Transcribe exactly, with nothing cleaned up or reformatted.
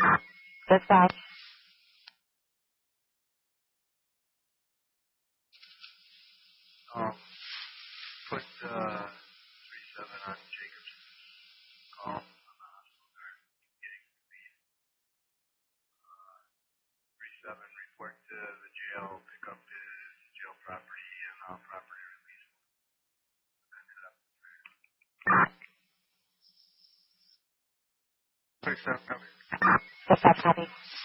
Dispatch. Um, put uh, three seven on Jacobson. Call from the hospital there. Getting the lead. Uh, three seven report to the jail. Pick up his jail property and all property release. Three seven copy. Dispatch copy.